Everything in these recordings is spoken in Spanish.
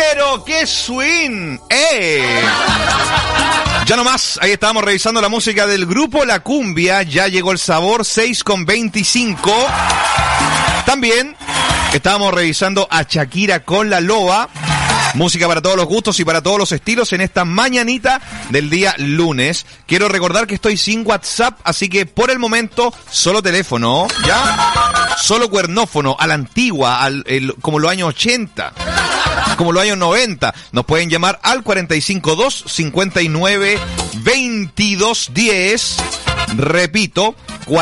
Pero qué swing, Ya nomás, ahí estábamos revisando la música del grupo La Cumbia. Ya llegó el sabor, 6:25. También estábamos revisando a Shakira con La Loba. Música para todos los gustos y para todos los estilos en esta mañanita del día lunes. Quiero recordar que estoy sin WhatsApp, así que por el momento solo teléfono, ¿ya? Solo cuernófono, a la antigua, como los años 80, como los años 90. Nos pueden llamar al 452-59-2210. Repito,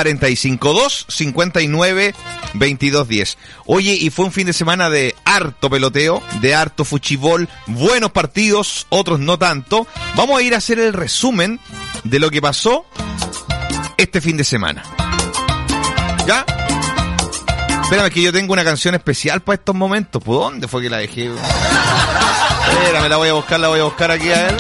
452-59-2210. Oye, y fue un fin de semana de harto peloteo, de harto fuchibol, buenos partidos, otros no tanto. Vamos a ir a hacer el resumen de lo que pasó este fin de semana. ¿Ya? Espérame que yo tengo una canción especial para estos momentos. ¿Por dónde fue que la dejé? Espérame, la voy a buscar aquí a él.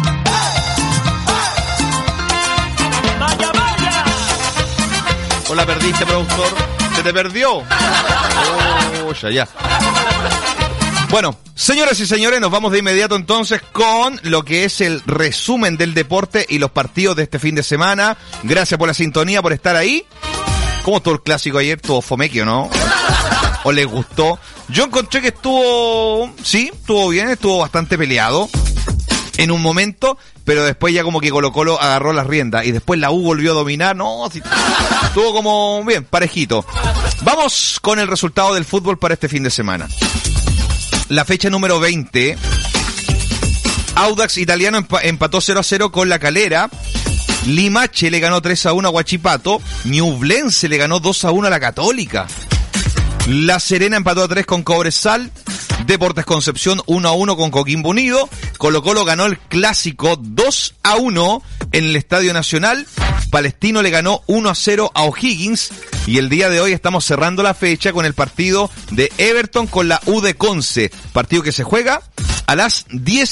¿O la perdiste, productor? ¿Se te perdió? Oh, ya. Bueno, señoras y señores, nos vamos de inmediato entonces con lo que es el resumen del deporte y los partidos de este fin de semana. Gracias por la sintonía, por estar ahí. ¿Cómo estuvo el clásico ayer? ¿Estuvo fomequio, no? ¿O les gustó? Yo encontré que estuvo bien, estuvo bastante peleado en un momento, pero después ya como que Colo-Colo agarró las riendas y después la U volvió a dominar. No, sí, estuvo como bien, parejito. Vamos con el resultado del fútbol para este fin de semana. La fecha número 20. Audax Italiano empató 0-0 con La Calera. Limache le ganó 3-1 a Huachipato. Ñublense le ganó 2-1 a la Católica. La Serena empató a 3 con Cobresal. Deportes Concepción 1-1 con Coquimbo Unido. Colo-Colo ganó el clásico 2-1 en el Estadio Nacional. Palestino le ganó 1-0 a O'Higgins. Y el día de hoy estamos cerrando la fecha con el partido de Everton con la U de Conce. Partido que se juega a las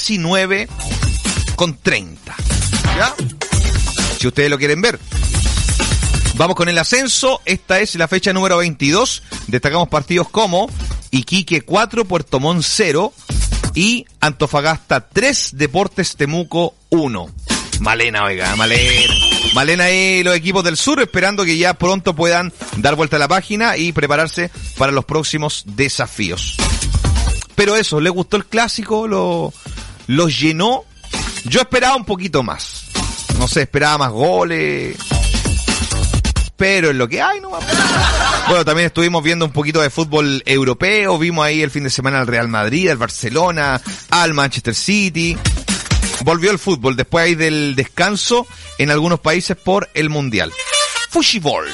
19:30. ¿Ya? Si ustedes lo quieren ver. Vamos con el ascenso. Esta es la fecha número 22. Destacamos partidos como Iquique 4, Puerto Montt 0 y Antofagasta 3, Deportes Temuco 1. Malena, oiga, Malena y los equipos del sur esperando que ya pronto puedan dar vuelta a la página y prepararse para los próximos desafíos. Pero eso, ¿les gustó el clásico? ¿Lo llenó? Yo esperaba un poquito más. No sé, esperaba más goles. Pero es lo que hay, ¿no? Bueno, también estuvimos viendo un poquito de fútbol europeo. Vimos ahí el fin de semana al Real Madrid, al Barcelona, al Manchester City. Volvió el fútbol después ahí del descanso en algunos países por el Mundial. Fuchibol.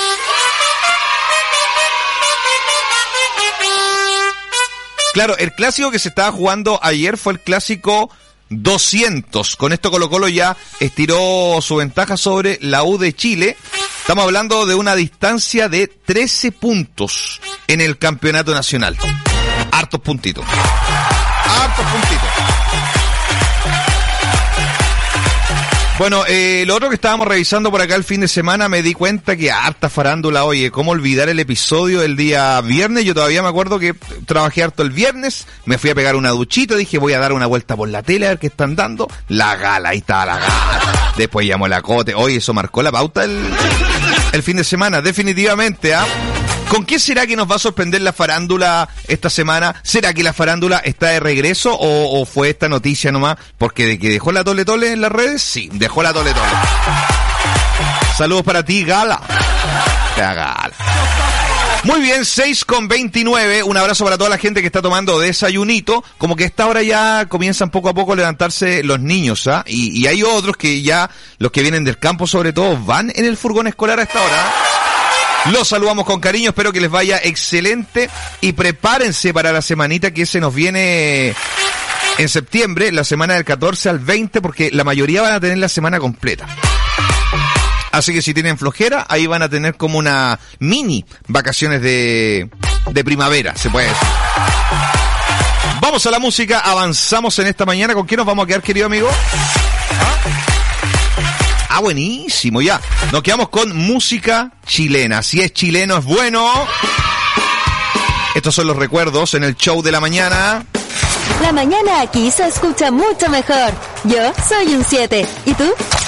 Claro, el clásico que se estaba jugando ayer fue el clásico 200. Con esto Colo-Colo ya estiró su ventaja sobre la U de Chile. Estamos hablando de una distancia de 13 puntos en el campeonato nacional. Hartos puntitos. Bueno, lo otro que estábamos revisando por acá el fin de semana, me di cuenta que harta farándula, oye, cómo olvidar el episodio del día viernes. Yo todavía me acuerdo que trabajé harto el viernes, me fui a pegar una duchita, dije voy a dar una vuelta por la tele a ver qué están dando. La gala, ahí estaba la gala. Después llamó la Cote, oye, eso marcó la pauta el fin de semana, definitivamente, ¿ah? ¿Con qué será que nos va a sorprender la farándula esta semana? ¿Será que la farándula está de regreso o fue esta noticia nomás? Porque de que dejó la Tole Tole en las redes, sí, dejó la Tole Tole. Saludos para ti, Gala. Gala. Muy bien, 6:29. Un abrazo para toda la gente que está tomando desayunito. Como que a esta hora ya comienzan poco a poco a levantarse los niños, ¿ah? Y hay otros que ya, los que vienen del campo sobre todo, van en el furgón escolar a esta hora. Los saludamos con cariño, espero que les vaya excelente y prepárense para la semanita que se nos viene en septiembre, la semana del 14 al 20, porque la mayoría van a tener la semana completa. Así que si tienen flojera, ahí van a tener como una mini vacaciones de primavera, se puede decir. Vamos a la música, avanzamos en esta mañana. ¿Con quién nos vamos a quedar, querido amigo? Ah, buenísimo, ya. Nos quedamos con música chilena. Si es chileno, es bueno. Estos son los recuerdos en el show de la mañana. La mañana aquí se escucha mucho mejor. Yo soy un 7. ¿Y tú?